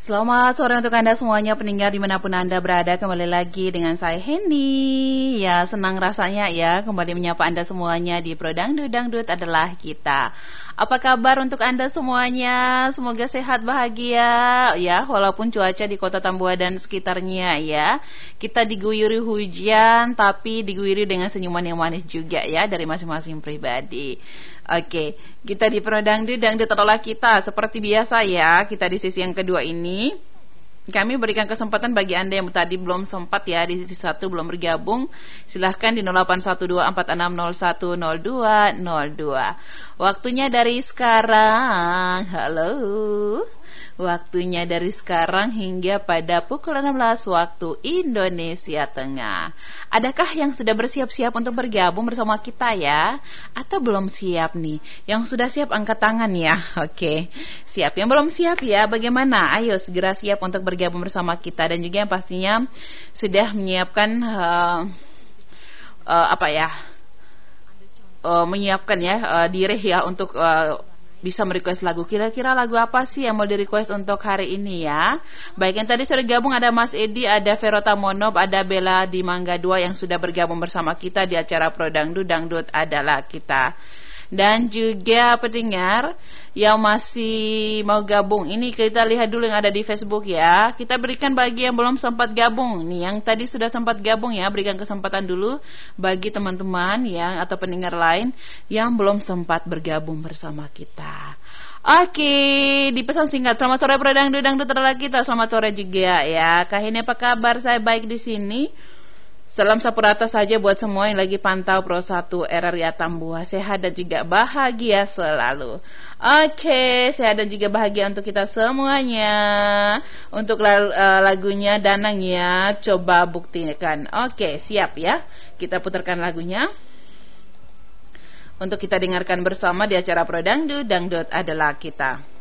Selamat sore untuk Anda semuanya pendengar dimanapun Anda berada. Kembali lagi dengan saya Henny. Ya, senang rasanya ya kembali menyapa Anda semuanya di Pro Dangdut. Dangdut adalah kita. Apa kabar untuk Anda semuanya? Semoga sehat bahagia ya, walaupun cuaca di Kota Tambuah dan sekitarnya ya. Kita diguyuri hujan tapi diguyuri dengan senyuman yang manis juga ya dari masing-masing pribadi. Oke, kita di Pro Dangdut, Dangdut adalah kita. Seperti biasa ya, kita di sisi yang kedua ini kami berikan kesempatan bagi Anda yang tadi belum sempat ya di sisi 1 belum bergabung. Silahkan di 081246010202. Waktunya dari sekarang. Halo. Waktunya dari sekarang hingga pada pukul 16 waktu Indonesia Tengah. Adakah yang sudah bersiap-siap untuk bergabung bersama kita ya? Atau belum siap nih? Yang sudah siap angkat tangan ya. Oke. Siap. Yang belum siap ya, bagaimana? Ayo segera siap untuk bergabung bersama kita. Dan juga yang pastinya sudah menyiapkan menyiapkan ya diri ya untuk bisa merequest lagu. Kira-kira lagu apa sih yang mau di-request untuk hari ini ya? Baik, yang tadi sudah gabung ada Mas Edi, ada Verota Monob, ada Bella di Mangga 2 yang sudah bergabung bersama kita di acara Pro Dangdut, Dangdut adalah kita. Dan juga pendengar yang masih mau gabung, ini kita lihat dulu yang ada di Facebook ya. Kita berikan bagi yang belum sempat gabung nih, yang tadi sudah sempat gabung ya, berikan kesempatan dulu bagi teman-teman yang atau pendengar lain yang belum sempat bergabung bersama kita. Oke, di pesan singkat, selamat sore Pro Dangdut, Dangdut adalah kita. Selamat sore juga ya. Kak ini apa kabar? Saya baik di sini. Salam sampurata saja buat semua yang lagi pantau Pro 1 RRI Tambuah. Sehat dan juga bahagia selalu. Oke, sehat dan juga bahagia untuk kita semuanya. Untuk lagunya Danang ya, coba buktikan. Oke, siap ya. Kita putarkan lagunya untuk kita dengarkan bersama di acara Pro Dangdut, Dangdut adalah kita.